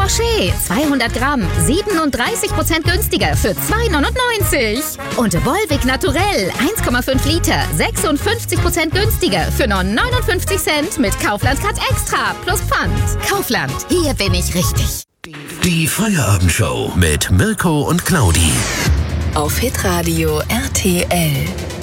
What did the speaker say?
Rocher, 200 Gramm, 37% günstiger für 2,99. Und Volvic Naturell, 1,5 Liter, 56% günstiger für nur 59 Cent mit Kaufland Cut Extra plus Pfand. Kaufland, hier bin ich richtig. Die Feierabendshow mit Mirko und Claudi. Auf Hitradio RTL.